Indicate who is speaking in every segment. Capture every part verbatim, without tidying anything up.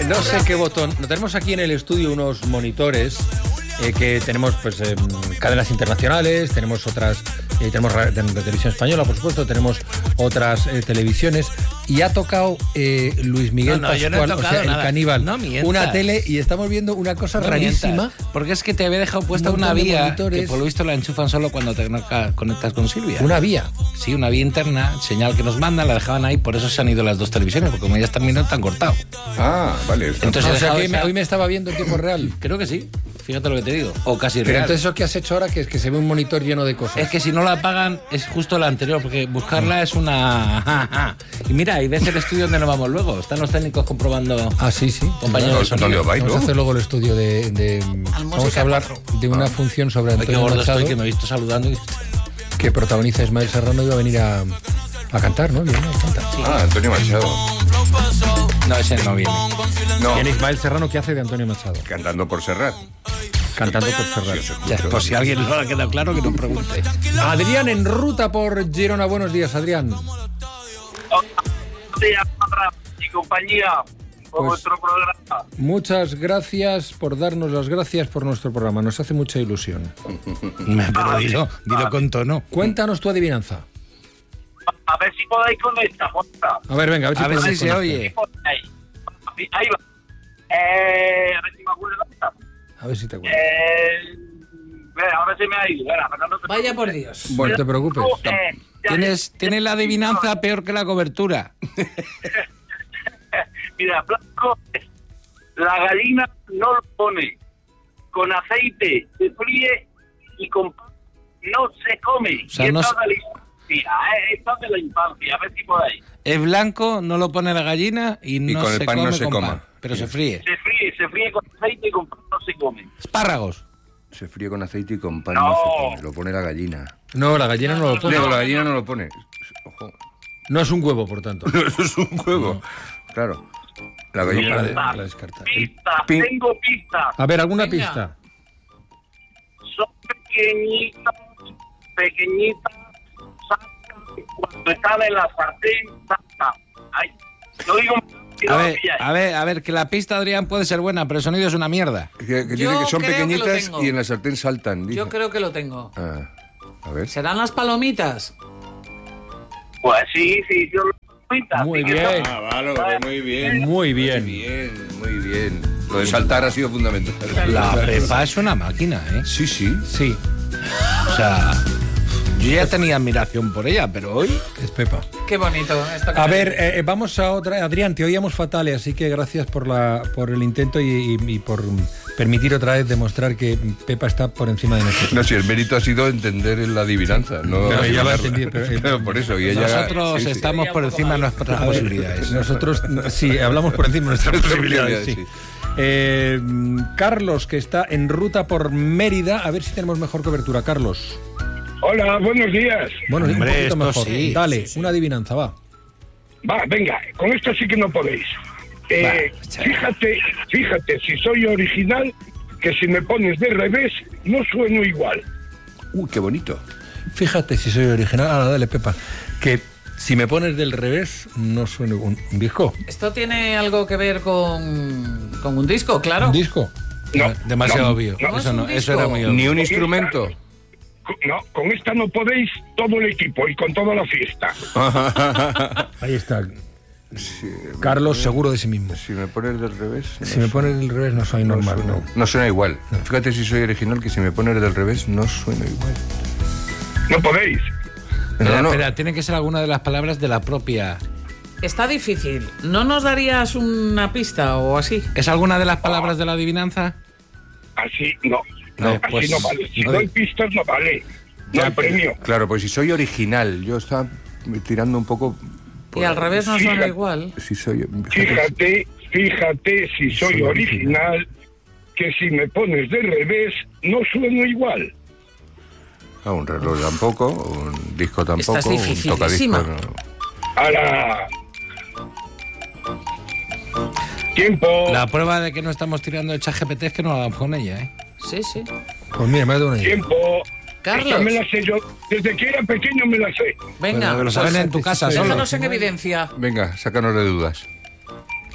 Speaker 1: no sé qué botón. No, tenemos aquí en el estudio unos monitores eh, que tenemos pues eh, cadenas internacionales, tenemos otras, eh, tenemos de, de televisión española, por supuesto, tenemos otras eh, televisiones y ha tocado eh, Luis Miguel
Speaker 2: no, no,
Speaker 1: Pascual,
Speaker 2: yo no he
Speaker 1: o sea,
Speaker 2: nada.
Speaker 1: el caníbal,
Speaker 2: no
Speaker 1: una tele y estamos viendo una cosa
Speaker 2: no
Speaker 1: rarísima.
Speaker 2: Mientas, porque es que te había dejado puesta
Speaker 1: un
Speaker 2: una vía
Speaker 1: monitores.
Speaker 2: que por lo visto la enchufan solo cuando te conectas con Silvia.
Speaker 1: ¿Una vía?
Speaker 2: Sí, una vía interna, señal que nos mandan, la dejaban ahí, por eso se han ido las dos televisiones, porque como ya están mirando, están cortado.
Speaker 3: Ah, vale.
Speaker 2: Entonces,
Speaker 1: o sea, que
Speaker 2: esa...
Speaker 1: hoy me estaba viendo en tiempo real.
Speaker 2: Creo que sí, fíjate lo que te digo, o casi
Speaker 1: Pero
Speaker 2: real.
Speaker 1: entonces eso que has hecho ahora, que es que se ve un monitor lleno de cosas.
Speaker 2: Es que si no la apagan es justo la anterior, porque buscarla es una... Y mira, ahí ves el estudio donde nos vamos luego. Están los técnicos comprobando...
Speaker 1: Ah, sí, sí.
Speaker 2: Compañeros de sonido.
Speaker 1: Vamos a hacer luego el estudio de... de vamos a hablar de una
Speaker 2: ah.
Speaker 1: función sobre
Speaker 2: Ay,
Speaker 1: Antonio
Speaker 2: qué gordo
Speaker 1: Machado,
Speaker 2: estoy, que me he visto saludando. Y...
Speaker 1: que protagoniza Ismael Serrano y va a venir a, a cantar, ¿no? Viene a cantar.
Speaker 3: Sí. Ah, Antonio Machado.
Speaker 2: No, ese no viene.
Speaker 3: No.
Speaker 1: ¿Quién es Ismael Serrano? ¿Qué hace de Antonio Machado?
Speaker 3: Cantando por Serrat.
Speaker 1: Cantando por Serrat.
Speaker 2: Ya, por si a alguien no le ha quedado claro, que nos pregunte.
Speaker 1: Adrián en ruta por Girona. Buenos días, Adrián.
Speaker 4: Buenos días, y compañía, por
Speaker 1: Pues,
Speaker 4: vuestro programa.
Speaker 1: Muchas gracias por darnos las gracias por nuestro programa. Nos hace mucha ilusión.
Speaker 2: Pero dilo, dilo con tono.
Speaker 1: Cuéntanos tu adivinanza.
Speaker 4: A ver si podáis con esta, Jota.
Speaker 1: A ver, venga, a ver si,
Speaker 2: A ver
Speaker 1: podemos
Speaker 2: si se
Speaker 1: con
Speaker 2: oye.
Speaker 1: esta.
Speaker 4: Ahí, ahí va. Eh, a ver si me acuerdo.
Speaker 1: A ver si te acuerdas.
Speaker 4: Eh, ve, ahora se me ha ido. Vera, pero no te
Speaker 5: Vaya por Dios.
Speaker 1: Bueno, no te preocupes.
Speaker 4: Eh, ya-
Speaker 2: Tienes, tienes la adivinanza peor que la cobertura.
Speaker 4: Mira, Blanco, la gallina no lo pone. Con aceite se fríe y con pan no se come.
Speaker 2: O sea,
Speaker 4: y
Speaker 2: no
Speaker 4: esto
Speaker 2: se-
Speaker 4: de la infancia, eh, esto de la infancia, a ver si podáis.
Speaker 2: Es blanco, no lo pone la gallina y no
Speaker 3: con el
Speaker 2: se
Speaker 3: pan no
Speaker 2: come
Speaker 3: se
Speaker 2: con
Speaker 3: coma.
Speaker 2: pan, pero se fríe.
Speaker 4: Se fríe, se fríe con aceite y con pan no se come.
Speaker 2: Espárragos.
Speaker 3: Se fríe con aceite y con pan
Speaker 4: No.
Speaker 3: no, se pone. Lo pone la gallina.
Speaker 1: No, la gallina no lo pone.
Speaker 3: Digo, la gallina no lo pone. Ojo.
Speaker 1: No es un huevo, por tanto.
Speaker 3: Eso es un huevo. Claro. La gallina...
Speaker 1: Para, de-
Speaker 4: Pista,
Speaker 1: para descartar.
Speaker 4: Pistas,
Speaker 3: Pi-
Speaker 4: tengo pistas.
Speaker 1: A ver, ¿alguna
Speaker 5: Venga.
Speaker 1: pista?
Speaker 4: Son pequeñitas, pequeñitas, saltan, cuando están en la sartén, saltan. Ay, lo digo...
Speaker 2: A ver, a ver, a ver, que la pista, Adrián, puede ser buena, pero el sonido es una mierda.
Speaker 3: Que, que dice
Speaker 5: Yo
Speaker 3: que son
Speaker 5: creo que lo
Speaker 3: pequeñitas
Speaker 5: tengo.
Speaker 3: y en la sartén saltan. dice.
Speaker 5: Yo creo que lo tengo.
Speaker 3: Ah, a ver.
Speaker 5: ¿Serán las palomitas?
Speaker 4: Pues sí, sí, yo lo pinta.
Speaker 1: Muy
Speaker 4: así que
Speaker 1: bien.
Speaker 4: no-
Speaker 3: Ah, vale, muy bien.
Speaker 1: Muy bien.
Speaker 3: Muy bien, muy bien. Lo de saltar ha sido fundamental.
Speaker 2: La Pepa es una máquina, ¿eh?
Speaker 3: Sí, sí.
Speaker 1: Sí,
Speaker 2: O sea, yo ya tenía admiración por ella, pero hoy...
Speaker 1: es Pepa.
Speaker 5: Qué bonito esto. que
Speaker 1: A
Speaker 5: me
Speaker 1: ver,
Speaker 5: dices.
Speaker 1: eh, vamos a otra. Adrián, te oíamos fatal, eh, así que gracias por la por el intento y, y- y por mm, permitir otra vez demostrar que Pepa está por encima de nosotros.
Speaker 3: No, si el mérito ha sido entender la adivinanza, no
Speaker 1: Pero ella lo ha
Speaker 3: adivinarla.
Speaker 1: entendido, pero-
Speaker 3: Claro, por eso. Y ella,
Speaker 2: Nosotros
Speaker 3: sí, sí.
Speaker 2: estamos por encima de nuestras
Speaker 1: A ver,
Speaker 2: posibilidades.
Speaker 1: Nosotros, sí, hablamos por encima de nuestras posibilidades. Sí.
Speaker 3: Sí.
Speaker 1: Eh, Carlos, que está en ruta por Mérida, a ver si tenemos mejor cobertura. Carlos.
Speaker 6: Hola, buenos días.
Speaker 1: Bueno,
Speaker 2: Hombre,
Speaker 1: un poquito
Speaker 2: esto
Speaker 1: mejor.
Speaker 2: sí.
Speaker 1: Dale, una adivinanza, va.
Speaker 6: Va, venga, con esto sí que no podéis. Eh,
Speaker 2: Va, chaval.
Speaker 6: fíjate, fíjate, si soy original, que si me pones de revés, no sueno igual.
Speaker 3: Uy, qué bonito.
Speaker 1: Fíjate si soy original. Ahora, dale, Pepa. Que si me pones del revés, no suena un, un disco.
Speaker 5: ¿Esto tiene algo que ver con, con un disco, claro?
Speaker 1: ¿Un disco?
Speaker 6: No,
Speaker 2: Demasiado
Speaker 6: no,
Speaker 2: obvio.
Speaker 6: no,
Speaker 2: eso, no,
Speaker 5: es un
Speaker 2: eso era
Speaker 5: disco.
Speaker 2: muy obvio.
Speaker 3: Ni un instrumento.
Speaker 6: No, con esta no podéis todo el equipo y con toda la fiesta.
Speaker 1: Ahí está. Carlos, seguro de sí mismo.
Speaker 3: Si me pones del revés...
Speaker 1: Si me pones del revés, no soy
Speaker 3: no
Speaker 1: normal,
Speaker 3: suena,
Speaker 1: no.
Speaker 3: no suena igual. Fíjate si soy original, que si me pones del revés, no suena igual.
Speaker 6: No podéis.
Speaker 2: Espera,
Speaker 3: No, no.
Speaker 2: espera, tiene que ser alguna de las palabras de la propia...
Speaker 5: Está difícil. ¿No nos darías una pista o así?
Speaker 2: ¿Es alguna de las palabras de la adivinanza?
Speaker 6: Así no.
Speaker 2: No,
Speaker 6: así
Speaker 2: pues,
Speaker 6: no vale. Si
Speaker 2: no
Speaker 6: doy
Speaker 2: di-
Speaker 6: pistas no vale. No hay premio.
Speaker 3: Claro, pues si soy original, yo estaba tirando un poco... por-
Speaker 5: Y al revés no
Speaker 6: Sí,
Speaker 5: suena
Speaker 6: la-
Speaker 5: igual.
Speaker 3: Si soy...
Speaker 6: Fíjate, fíjate si soy
Speaker 1: Soy
Speaker 6: original, que si me pones de revés, no sueno igual.
Speaker 3: Ah, un reloj tampoco, un disco tampoco,
Speaker 5: Esta es
Speaker 3: un
Speaker 5: dificilísima.
Speaker 3: tocadiscos... no.
Speaker 6: Ahora. Tiempo.
Speaker 2: La prueba de que no estamos tirando el ChatGPT es que no lo hagamos con ella, ¿eh?
Speaker 5: Sí, sí.
Speaker 1: Pues mira, me ha dado una idea.
Speaker 6: Tiempo.
Speaker 5: Carlos.
Speaker 6: Esta me la sé yo. Desde que era pequeño me la sé.
Speaker 5: Venga,
Speaker 2: Pero lo saben
Speaker 5: pues,
Speaker 2: en tu casa
Speaker 1: sí,
Speaker 2: solo.
Speaker 5: déjanos en evidencia.
Speaker 3: Venga, sácanos de dudas.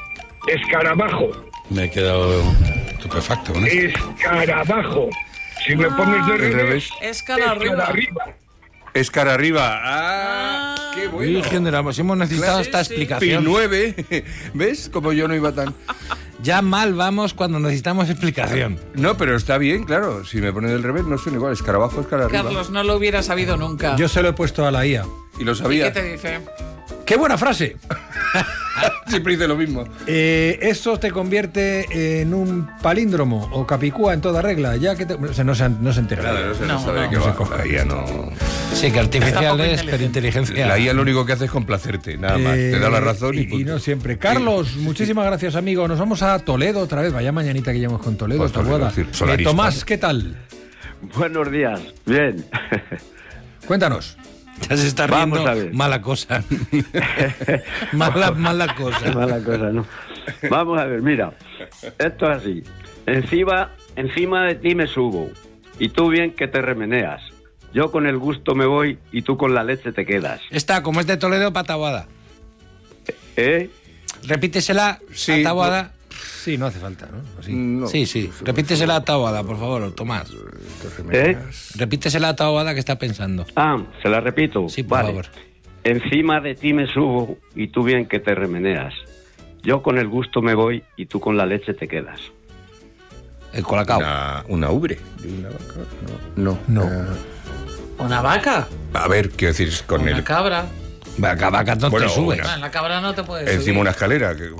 Speaker 6: escarabajo.
Speaker 7: Me he quedado estupefacto con esto.
Speaker 6: Escarabajo. Si me pones de
Speaker 3: Al
Speaker 6: revés,
Speaker 3: revés.
Speaker 5: Es cara arriba.
Speaker 6: arriba.
Speaker 3: Es cara arriba. ¡Ah! ¡Qué bueno!
Speaker 2: Virgen de la... Si hemos necesitado esta
Speaker 3: Pi
Speaker 2: explicación.
Speaker 3: nueve. ¿Ves? Como yo no iba tan...
Speaker 2: Ya mal vamos cuando necesitamos explicación.
Speaker 3: No, pero está bien, claro. Si me pones del revés, no suena igual. Escarabajo es cara arriba.
Speaker 5: Carlos, no lo hubiera sabido nunca.
Speaker 1: Yo se lo he puesto a la I A.
Speaker 3: Y lo
Speaker 5: ¿Y
Speaker 3: sabía.
Speaker 5: qué te dice?
Speaker 1: ¡Qué buena frase!
Speaker 3: Siempre dice lo mismo.
Speaker 1: Eh, eso te convierte en un palíndromo o capicúa en toda regla, ya que te... O sea, no se, no se entera.
Speaker 3: Nada, no se
Speaker 5: No,
Speaker 3: sabe
Speaker 5: no.
Speaker 3: qué
Speaker 1: No se
Speaker 3: va.
Speaker 1: coge.
Speaker 3: La I A no...
Speaker 2: Sí, que artificial
Speaker 5: Está poco
Speaker 2: es, pero inteligencia.
Speaker 3: La I A lo único que hace es complacerte, nada más.
Speaker 1: Eh,
Speaker 3: Te da la razón y,
Speaker 1: y, y
Speaker 3: punto.
Speaker 1: no siempre. Carlos, muchísimas gracias, amigo. Nos vamos a Toledo otra vez. Vaya mañanita que llevamos con Toledo.
Speaker 3: Pues
Speaker 1: esta
Speaker 3: Toledo,
Speaker 1: boda.
Speaker 3: es decir,
Speaker 1: Eh,
Speaker 3: solarista.
Speaker 1: Tomás, ¿qué tal?
Speaker 8: Buenos días. Bien.
Speaker 1: Cuéntanos.
Speaker 2: Ya se está riendo.
Speaker 8: Vamos a ver.
Speaker 2: Mala cosa. mala, mala cosa.
Speaker 8: Mala cosa, ¿no? Vamos a ver, mira. Esto es así. Encima, encima de ti me subo. Y tú bien que te remeneas. Yo con el gusto me voy y tú con la leche te quedas.
Speaker 2: Está, como es de Toledo, pataguada.
Speaker 8: ¿Eh?
Speaker 2: Repítesela,
Speaker 3: Sí,
Speaker 2: ataguada.
Speaker 1: Sí, no hace falta, ¿no? Así.
Speaker 3: No,
Speaker 2: Sí, sí. Repítesela ataguada, por favor, Tomás.
Speaker 8: ¿Eh?
Speaker 2: Repítesela ataguada que está pensando.
Speaker 8: Ah, se la repito.
Speaker 2: Sí, por
Speaker 8: vale.
Speaker 2: favor.
Speaker 8: Encima de ti me subo y tú bien que te remeneas. Yo con el gusto me voy y tú con la leche te quedas.
Speaker 2: El colacao.
Speaker 3: Una, una ubre. ¿Una vaca? No.
Speaker 1: No.
Speaker 3: Eh,
Speaker 5: ¿Una vaca?
Speaker 3: a ver, quiero decir, con
Speaker 5: ¿Una
Speaker 3: el...
Speaker 5: cabra?
Speaker 2: Vaca, vaca, no
Speaker 3: Bueno,
Speaker 2: te subes.
Speaker 3: una-
Speaker 5: Ah, en la cabra no te puedes
Speaker 3: Encima
Speaker 5: subir.
Speaker 3: una escalera. Que...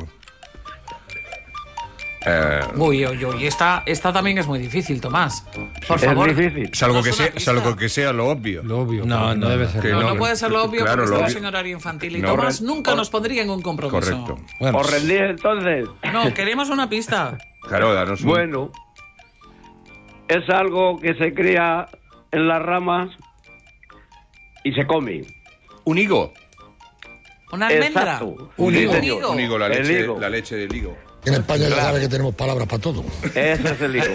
Speaker 3: Eh,
Speaker 5: Uy, uy, uy. Esta, esta también es muy difícil, Tomás. Por
Speaker 8: Es
Speaker 5: favor.
Speaker 8: difícil.
Speaker 3: salvo,
Speaker 5: Danos
Speaker 3: que
Speaker 5: una
Speaker 3: sea,
Speaker 5: pista.
Speaker 3: salvo que sea lo obvio.
Speaker 1: Lo obvio.
Speaker 2: No,
Speaker 1: porque
Speaker 2: no,
Speaker 1: debe
Speaker 2: no.
Speaker 1: ser.
Speaker 3: Que
Speaker 5: No,
Speaker 3: no,
Speaker 5: no puede ser lo obvio
Speaker 3: claro,
Speaker 5: porque
Speaker 3: lo
Speaker 5: estamos
Speaker 3: obvio.
Speaker 5: en horario infantil y
Speaker 3: No.
Speaker 5: Tomás nunca
Speaker 3: Cor-
Speaker 5: nos pondría en un compromiso.
Speaker 3: Correcto.
Speaker 2: Bueno,
Speaker 8: ¿Os rendís entonces?
Speaker 5: No, queremos una pista.
Speaker 3: Claro, danos un...
Speaker 8: Bueno, es algo que se cría en las ramas y se come.
Speaker 3: Un higo.
Speaker 5: ¿Una almendra?
Speaker 8: Exacto.
Speaker 1: Un
Speaker 8: Sí,
Speaker 1: higo.
Speaker 8: señor.
Speaker 3: Un higo, la
Speaker 8: El
Speaker 3: leche,
Speaker 8: higo.
Speaker 3: la leche del higo.
Speaker 9: En España ya sabe que tenemos palabras para todo.
Speaker 8: Ese es el higo.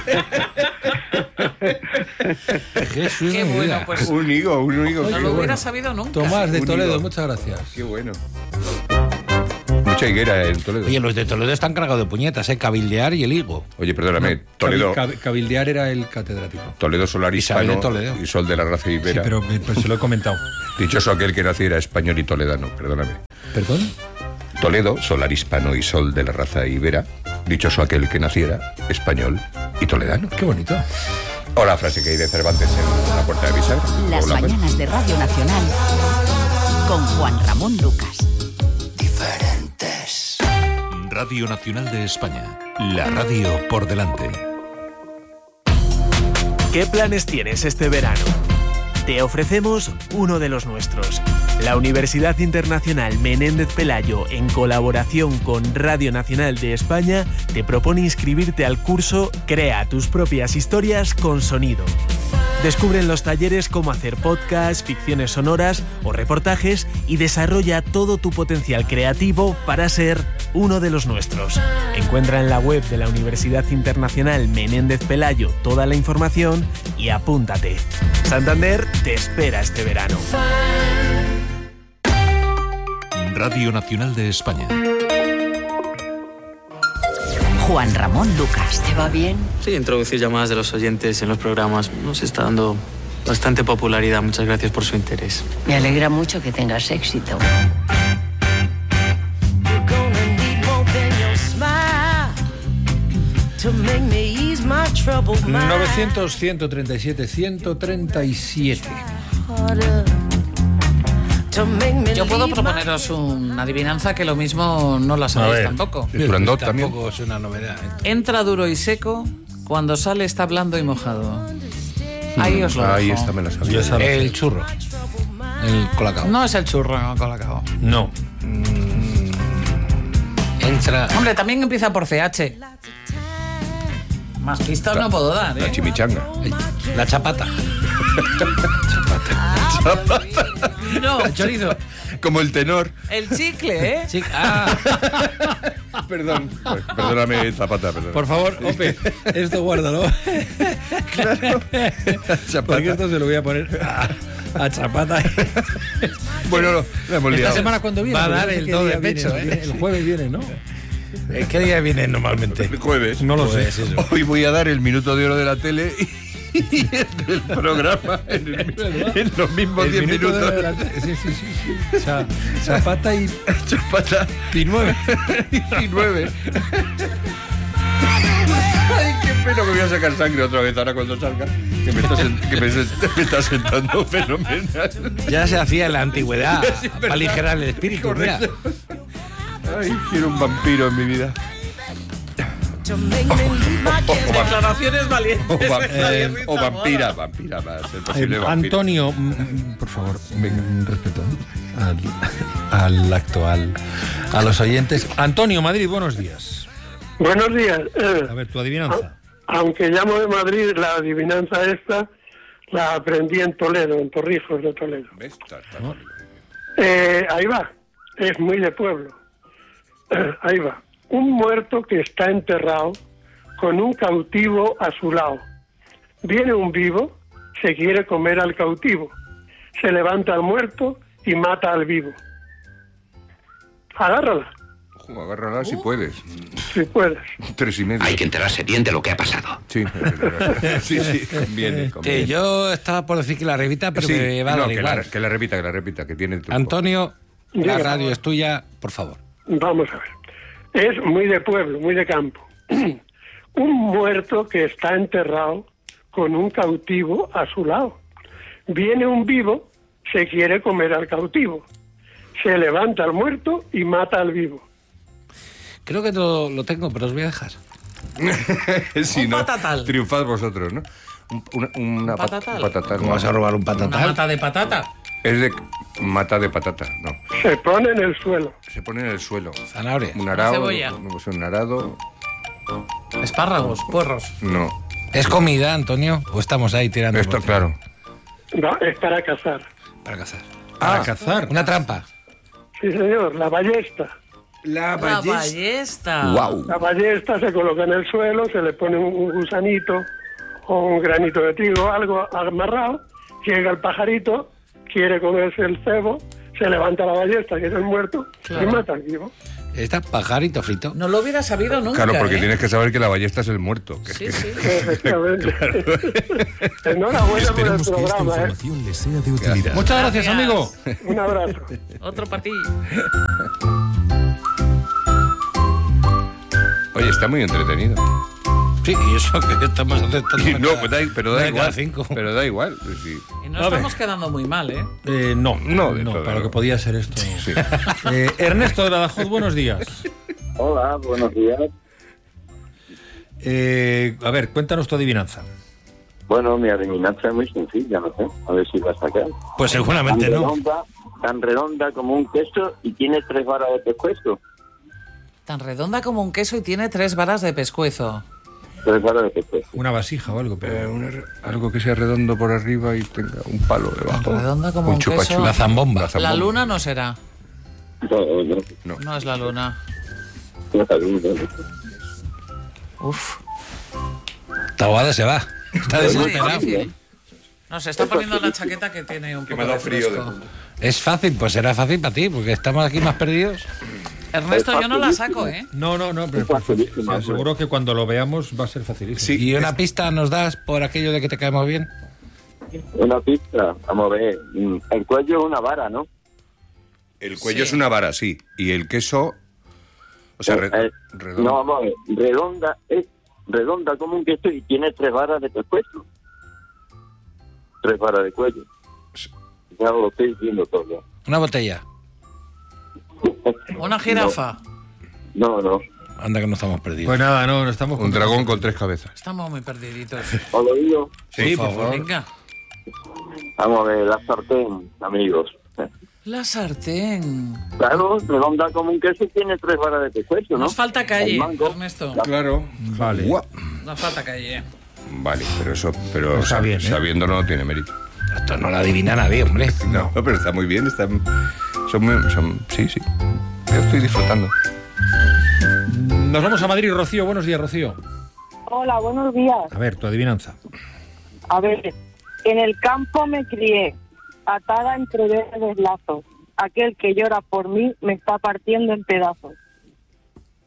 Speaker 2: Jesús
Speaker 5: Qué
Speaker 2: de mi
Speaker 5: bueno,
Speaker 2: vida.
Speaker 5: pues
Speaker 3: Un higo, un higo.
Speaker 5: no
Speaker 3: qué
Speaker 5: lo
Speaker 3: bueno.
Speaker 5: hubiera sabido nunca.
Speaker 1: Tomás de
Speaker 3: Un
Speaker 1: Toledo,
Speaker 3: higo.
Speaker 1: muchas gracias.
Speaker 3: Qué bueno. Mucha higuera en Toledo.
Speaker 2: Oye, los de Toledo están cargados de puñetas, ¿eh? Cabildear y el higo.
Speaker 3: Oye, perdóname, Toledo,
Speaker 1: Cabi- cab- Cabildear era el catedrático.
Speaker 3: Toledo solar
Speaker 2: Isabel
Speaker 3: hispano
Speaker 2: de Toledo.
Speaker 3: y sol de la raza
Speaker 1: Sí,
Speaker 3: ibera.
Speaker 1: pero me- pues se lo he comentado.
Speaker 3: Dichoso aquel que naciera español y toledano, perdóname.
Speaker 1: ¿Perdón?
Speaker 3: Toledo, solar hispano y sol de la raza ibera. Dichoso aquel que naciera español y toledano.
Speaker 1: Qué bonito.
Speaker 3: O la frase que hay de Cervantes en la puerta de Bisagra.
Speaker 10: Las
Speaker 3: O la-
Speaker 10: mañanas de Radio Nacional con Juan Ramón Lucas.
Speaker 11: Diferentes. Radio Nacional de España. La radio por delante.
Speaker 12: ¿Qué planes tienes este verano? Te ofrecemos uno de los nuestros. La Universidad Internacional Menéndez Pelayo, en colaboración con Radio Nacional de España, te propone inscribirte al curso Crea tus propias historias con sonido. Descubre en los talleres cómo hacer podcasts, ficciones sonoras o reportajes y desarrolla todo tu potencial creativo para ser uno de los nuestros. Encuentra en la web de la Universidad Internacional Menéndez Pelayo toda la información y apúntate. Santander te espera este verano.
Speaker 11: Radio Nacional de España.
Speaker 10: Juan Ramón Lucas.
Speaker 13: ¿Te va bien?
Speaker 14: Sí, introducir llamadas de los oyentes en los programas nos está dando bastante popularidad. Muchas gracias por su interés.
Speaker 13: Me alegra mucho que tengas éxito.
Speaker 1: novecientos, ciento treinta y siete, ciento treinta y siete.
Speaker 5: Yo puedo proponeros una adivinanza que lo mismo no la sabéis tampoco.
Speaker 3: El Turandot también.
Speaker 2: Tampoco es una novedad. ¿eh?
Speaker 5: Entra duro y seco, cuando sale está blando y mojado. Ahí os lo
Speaker 3: Ahí
Speaker 5: dejo.
Speaker 3: está, me la sabía.
Speaker 1: Yo esa-
Speaker 2: El churro. El colacao.
Speaker 5: No es el churro no, colacao.
Speaker 1: No.
Speaker 2: Entra.
Speaker 5: Hombre, también empieza por C H. Más pistas no puedo dar,
Speaker 3: La
Speaker 5: ¿eh?
Speaker 3: chimichanga.
Speaker 2: La chapata.
Speaker 5: No,
Speaker 2: El chorizo.
Speaker 3: Como el tenor.
Speaker 5: el chicle, ¿eh?
Speaker 2: Sí. Ah,
Speaker 3: Perdón. Perdóname, Zapata, perdón.
Speaker 1: Por favor, Ope, esto guárdalo. Porque esto se lo voy a poner a, a Chapata.
Speaker 3: Bueno, no, la hemos
Speaker 1: Esta
Speaker 3: liado.
Speaker 1: semana cuando viene.
Speaker 2: Va a
Speaker 1: Porque
Speaker 2: dar
Speaker 1: no sé
Speaker 2: el
Speaker 1: qué
Speaker 2: do de
Speaker 1: día viene,
Speaker 2: pecho,
Speaker 1: viene,
Speaker 2: ¿eh?
Speaker 1: El jueves viene, ¿no?
Speaker 2: ¿Qué día viene normalmente?
Speaker 3: El jueves.
Speaker 1: No lo
Speaker 2: Pues
Speaker 1: sé.
Speaker 2: eso.
Speaker 3: Hoy voy a dar el minuto de oro de la tele y, y el programa en, el- en los mismos
Speaker 1: El
Speaker 3: diez
Speaker 1: minuto
Speaker 3: minutos.
Speaker 1: de la- Sí, sí, sí. sí. Cha- Zapata y
Speaker 3: Chapata
Speaker 1: y nueve.
Speaker 3: y nueve. Ay, qué pena, me voy a sacar sangre otra vez ahora cuando salga. Que me está, sent- que me, se- me está sentando fenomenal.
Speaker 2: Ya se hacía en la antigüedad
Speaker 3: Sí,
Speaker 2: para
Speaker 3: verdad.
Speaker 2: aligerar el espíritu. Mira.
Speaker 3: Correcto. Ay, quiero un vampiro en mi vida.
Speaker 5: Declaraciones valientes.
Speaker 3: O, va-
Speaker 5: Eh,
Speaker 3: o vampira, vampira, va a ser
Speaker 1: Eh,
Speaker 3: posible vampira.
Speaker 1: Antonio, mm, mm, por favor, mm, respeto al, al actual, a los oyentes. Antonio, Madrid, buenos días.
Speaker 15: Buenos días. Eh,
Speaker 1: A ver, tu adivinanza.
Speaker 15: aunque llamo de Madrid, la adivinanza esta la aprendí en Toledo, en Torrijos de Toledo.
Speaker 3: ¿Ves? Está- está-
Speaker 1: ¿No?
Speaker 15: Eh, ahí va, es muy de pueblo. Ahí va. Un muerto que está enterrado con un cautivo a su lado. Viene un vivo, se quiere comer al cautivo. Se levanta al muerto y mata al vivo. Agárrala,
Speaker 3: Ojo, agárrala si puedes.
Speaker 15: si puedes.
Speaker 3: Tres y medio.
Speaker 16: Hay que enterarse bien de lo que ha pasado.
Speaker 3: Sí, sí, sí, conviene, conviene.
Speaker 2: Que yo estaba por decir que la repita, pero
Speaker 3: Sí,
Speaker 2: me va a
Speaker 3: no,
Speaker 2: dar
Speaker 3: que
Speaker 2: igual.
Speaker 3: la, que la repita, que la repita, que tiene truco.
Speaker 2: Antonio, la
Speaker 15: Diga.
Speaker 2: radio es tuya, por favor.
Speaker 15: Vamos a ver. Es muy de pueblo, muy de campo. Un muerto que está enterrado con un cautivo a su lado. Viene un vivo, se quiere comer al cautivo. Se levanta al muerto y mata al vivo.
Speaker 2: Creo que lo, lo tengo, pero os voy a dejar.
Speaker 3: Sí,
Speaker 5: Un
Speaker 3: ¿no?
Speaker 5: patatal.
Speaker 3: Triunfad vosotros, ¿no? Un, una, una
Speaker 5: ¿Un
Speaker 3: pat-
Speaker 5: patatal?
Speaker 3: patatal,
Speaker 2: ¿Cómo
Speaker 3: no.
Speaker 2: vas a robar un
Speaker 5: Una
Speaker 2: patatal?
Speaker 5: mata de patata.
Speaker 3: Es de mata de patata, no.
Speaker 15: Se pone en el suelo.
Speaker 3: Se pone en el suelo.
Speaker 2: Zanahoria.
Speaker 3: Un arado,
Speaker 5: cebolla.
Speaker 3: no, no sé, un arado,
Speaker 5: Espárragos, puerros.
Speaker 3: no.
Speaker 2: ¿Es comida, Antonio? ¿O estamos ahí tirando?
Speaker 3: Esto,
Speaker 2: por-
Speaker 3: claro.
Speaker 15: No, es para cazar.
Speaker 2: Para cazar.
Speaker 1: Para cazar.
Speaker 2: Una trampa.
Speaker 15: Sí, señor, la ballesta.
Speaker 5: La ballesta.
Speaker 15: La ballesta se coloca en el suelo, se le pone un, un gusanito o un granito de trigo, algo amarrado. Llega el pajarito, quiere comerse el cebo, se levanta la ballesta, que es el muerto,
Speaker 5: Claro.
Speaker 15: y mata al vivo.
Speaker 2: Está pajarito frito.
Speaker 5: No lo hubiera sabido nunca.
Speaker 3: Claro, porque
Speaker 5: ¿eh?
Speaker 3: tienes que saber que la ballesta es el muerto. que-
Speaker 5: Sí,
Speaker 3: que-
Speaker 5: sí.
Speaker 15: Efectivamente. Enhorabuena por el
Speaker 11: Esperamos que esta
Speaker 15: programa, ¿eh?
Speaker 11: información les sea de utilidad.
Speaker 1: Muchas gracias,
Speaker 5: Gracias.
Speaker 1: amigo.
Speaker 15: Un abrazo.
Speaker 5: Otro para ti.
Speaker 3: Oye, está muy entretenido.
Speaker 2: Sí, y eso que estamos aceptando.
Speaker 3: Y no, pues da- pero da
Speaker 2: Venga,
Speaker 3: igual.
Speaker 2: cinco.
Speaker 3: Pero da igual. sí.
Speaker 5: Y no
Speaker 1: A ver.
Speaker 5: estamos quedando muy mal, ¿eh?
Speaker 1: Eh, no,
Speaker 3: No,
Speaker 1: no,
Speaker 3: de todo,
Speaker 1: para lo
Speaker 3: no.
Speaker 1: que podía ser esto.
Speaker 3: Sí.
Speaker 1: Eh, Ernesto de Badajoz, buenos días.
Speaker 17: Hola, buenos días.
Speaker 1: Eh, a ver, cuéntanos tu adivinanza.
Speaker 17: Bueno, mi adivinanza es muy sencilla, no sé, a ver si la sacas.
Speaker 2: Pues seguramente
Speaker 17: tan
Speaker 2: no.
Speaker 17: redonda, tan redonda como un queso y tiene tres varas de pescuezo.
Speaker 5: Tan redonda como un queso y tiene tres varas de pescuezo.
Speaker 17: Tres varas de pescuezo.
Speaker 1: Una vasija o algo, pero...
Speaker 3: Eh, una re- algo que sea redondo por arriba y tenga un palo debajo.
Speaker 5: Tan redonda como un
Speaker 3: chupa
Speaker 5: queso.
Speaker 3: chup.
Speaker 2: La zambomba.
Speaker 3: La zambomba.
Speaker 5: La luna no será.
Speaker 17: No, no,
Speaker 3: No.
Speaker 5: No es la luna.
Speaker 17: no, no, no.
Speaker 5: Uf.
Speaker 2: Taboada se va. Está
Speaker 5: Es muy
Speaker 2: desesperado.
Speaker 5: difícil. No, se está poniendo la chaqueta que tiene un
Speaker 3: Que
Speaker 5: poco
Speaker 3: me ha dado
Speaker 5: de
Speaker 3: frío de
Speaker 5: fresco.
Speaker 3: fondo.
Speaker 2: Es fácil, pues será fácil para ti, porque estamos aquí más perdidos.
Speaker 5: Ernesto, yo no la saco, ¿eh?
Speaker 1: No, no, no, pero te aseguro que cuando lo veamos va a ser facilísimo.
Speaker 2: ¿Y una pista nos das por aquello de que te caemos bien?
Speaker 17: Una pista, vamos a ver. Mm, El cuello es una vara, ¿no?
Speaker 3: El cuello
Speaker 5: Sí.
Speaker 3: es una vara, sí. Y el queso. O sea, re-
Speaker 17: Eh, eh,
Speaker 3: redondo.
Speaker 17: No, vamos a ver. Redonda, es redonda como un queso y tiene tres varas de pescuezo. Tres varas de cuello. Ya lo estoy diciendo todo.
Speaker 2: Una botella.
Speaker 5: Una jirafa.
Speaker 17: No, no.
Speaker 2: Anda que no estamos perdidos.
Speaker 1: Pues nada, no, no estamos...
Speaker 3: Un dragón con tres cabezas.
Speaker 5: Estamos muy perdiditos.
Speaker 17: ¿Os lo digo?
Speaker 1: Sí, por favor.
Speaker 5: Venga.
Speaker 17: Vamos a ver, la sartén, amigos.
Speaker 5: La sartén.
Speaker 17: Claro, redonda como un queso y tiene tres varas de pescuezo, ¿no?
Speaker 5: Nos falta
Speaker 17: El
Speaker 5: calle,
Speaker 17: mango.
Speaker 5: Ernesto.
Speaker 3: Claro.
Speaker 1: Vale.
Speaker 3: Guau.
Speaker 5: Nos falta calle.
Speaker 3: Vale, pero eso, pero
Speaker 1: Está
Speaker 3: sab-
Speaker 1: bien, ¿eh?
Speaker 3: sabiéndolo no tiene mérito.
Speaker 2: Esto no lo adivina nadie, hombre.
Speaker 3: No, pero está muy bien, está, son, muy- son, sí, sí. Yo estoy disfrutando.
Speaker 1: Nos vamos a Madrid, Rocío. Buenos días, Rocío.
Speaker 18: Hola, buenos días.
Speaker 1: A ver, tu adivinanza.
Speaker 18: A ver, en el campo me crié, atada entre verdes lazos. Aquel que llora por mí me está partiendo en pedazos.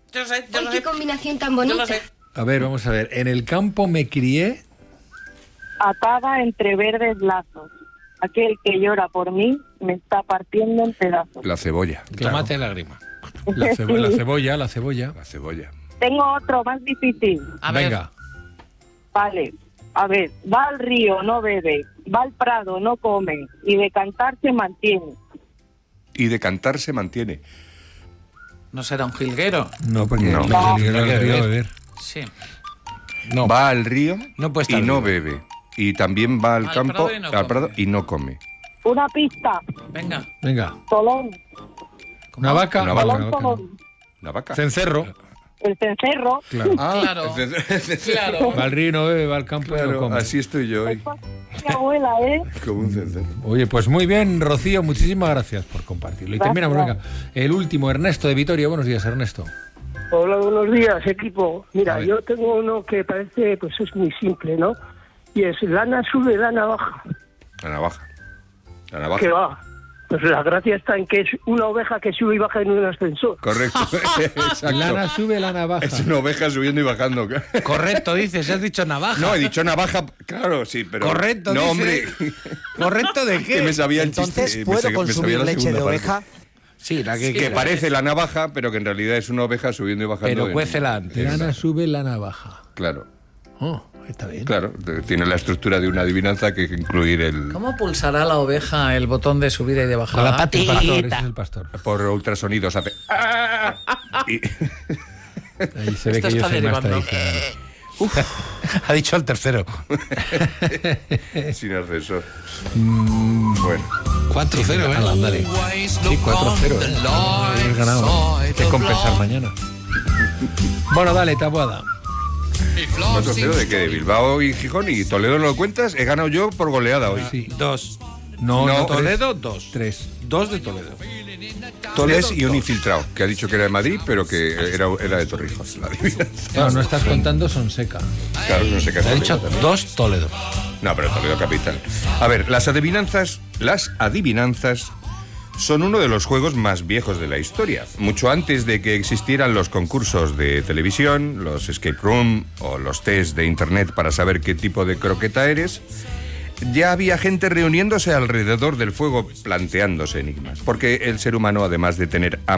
Speaker 5: Yo sé, yo
Speaker 19: ¡Ay,
Speaker 5: lo
Speaker 19: qué
Speaker 5: sé.
Speaker 19: combinación tan
Speaker 5: Yo
Speaker 19: bonita!
Speaker 5: lo sé.
Speaker 1: A ver, vamos a ver. En el campo me crié.
Speaker 18: Atada entre verdes lazos. Aquel que llora por mí me está partiendo en pedazos.
Speaker 3: La cebolla.
Speaker 2: Tomate de lágrima.
Speaker 1: La, cebo- la cebolla, la cebolla.
Speaker 3: La cebolla.
Speaker 18: Tengo otro más difícil.
Speaker 5: A ver.
Speaker 1: Venga.
Speaker 18: Vale, a ver, va al río, no bebe, va al prado, no come, y de cantar se mantiene.
Speaker 3: Y de cantar se mantiene.
Speaker 5: ¿No será un jilguero?
Speaker 1: No, porque
Speaker 3: No.
Speaker 1: no,
Speaker 3: No.
Speaker 1: el río, el río a beber.
Speaker 5: Sí.
Speaker 2: No.
Speaker 3: Va al río
Speaker 2: No puede
Speaker 3: y
Speaker 2: estar
Speaker 3: no
Speaker 2: vivo.
Speaker 3: bebe. Y también va al,
Speaker 5: Al
Speaker 3: campo,
Speaker 5: prado y no
Speaker 3: al
Speaker 5: come.
Speaker 3: prado y no come.
Speaker 18: Una pista,
Speaker 5: Venga.
Speaker 1: Venga.
Speaker 18: Tolón,
Speaker 1: Una vaca.
Speaker 3: Una vaca.
Speaker 1: Una
Speaker 18: Tolón,
Speaker 1: vaca.
Speaker 18: Tolón,
Speaker 3: Una vaca.
Speaker 1: Cencerro.
Speaker 18: el cencerro.
Speaker 1: Claro.
Speaker 3: Ah,
Speaker 5: Claro. Claro.
Speaker 1: Va al río y no bebe, va al campo y no
Speaker 3: Claro,
Speaker 1: come.
Speaker 3: así estoy yo hoy.
Speaker 18: Mi abuela, ¿eh?
Speaker 3: Como un cencerro.
Speaker 1: Oye, pues muy bien, Rocío, muchísimas gracias por compartirlo. Y
Speaker 18: Gracias.
Speaker 1: terminamos, venga. El último, Ernesto de Vitoria. Buenos días, Ernesto.
Speaker 15: Hola, buenos días, equipo.
Speaker 1: A
Speaker 15: Mira,
Speaker 1: ver.
Speaker 15: yo tengo uno que parece, pues es muy simple, ¿no? Y es lana sube, lana baja.
Speaker 3: La navaja. La navaja.
Speaker 15: ¿Qué va? Pues la gracia está en que es una oveja que sube y baja en un ascensor.
Speaker 3: Correcto. Exacto.
Speaker 1: Lana sube, lana baja.
Speaker 3: Es una oveja subiendo y bajando.
Speaker 2: Correcto, dices, has dicho navaja.
Speaker 3: No, he dicho navaja, claro, sí, pero...
Speaker 2: Correcto,
Speaker 3: No,
Speaker 2: dice.
Speaker 3: hombre.
Speaker 2: ¿Correcto de qué?
Speaker 3: Que me sabía el
Speaker 20: Entonces,
Speaker 3: chiste. me
Speaker 20: ¿puedo
Speaker 3: sa- me
Speaker 20: consumir
Speaker 3: sabía la
Speaker 20: leche
Speaker 3: segunda
Speaker 20: de
Speaker 3: parte.
Speaker 20: oveja?
Speaker 2: Sí, la que,
Speaker 5: Sí,
Speaker 3: Que
Speaker 2: quieras.
Speaker 3: parece la navaja, pero que en realidad es una oveja subiendo y bajando.
Speaker 2: Pero
Speaker 3: en-
Speaker 2: cuécela antes.
Speaker 1: Lana sube, lana baja.
Speaker 3: Claro,
Speaker 1: Oh, está bien.
Speaker 3: claro. Tiene la estructura de una adivinanza que hay que incluir el...
Speaker 5: ¿Cómo pulsará la oveja el botón de subida y de bajada?
Speaker 2: Con la
Speaker 1: El pastor, ese
Speaker 2: patita.
Speaker 1: es el pastor.
Speaker 3: Por ultrasonidos hace... ¡Ah! Y-
Speaker 1: Ahí se ve
Speaker 5: Esto
Speaker 1: que yo
Speaker 5: está
Speaker 1: soy más
Speaker 5: derivando.
Speaker 1: tradicional.
Speaker 2: Ha dicho el tercero.
Speaker 3: Sin ascensor.
Speaker 1: Mm.
Speaker 3: Bueno.
Speaker 2: cuatro cero, ¿eh?
Speaker 1: Ala, ándale. Sí, cuatro cero. ¿eh? Hemos ganado. Hay que compensar mañana. Bueno, dale, Taboada.
Speaker 3: ¿cuatro cero de qué? ¿De Bilbao y Gijón? ¿Y Toledo no lo cuentas? He ganado yo por goleada hoy.
Speaker 1: Sí.
Speaker 2: Dos.
Speaker 1: No,
Speaker 3: No,
Speaker 1: no, tres.
Speaker 2: Toledo, dos.
Speaker 1: Tres.
Speaker 2: Dos de Toledo.
Speaker 3: Tres y un infiltrado, que ha dicho que era de Madrid, pero que era, era de Torrijos. La adivinanza.
Speaker 1: No, no estás contando Sonseca.
Speaker 3: Claro, no sé qué
Speaker 2: Ha dicho dos Toledo.
Speaker 3: No, pero Toledo capital. A ver, las adivinanzas, las adivinanzas son uno de los juegos más viejos de la historia. Mucho antes de que existieran los concursos de televisión, los escape room o los test de internet para saber qué tipo de croqueta eres, ya había gente reuniéndose alrededor del fuego planteándose enigmas. Porque el ser humano, además de tener hambre,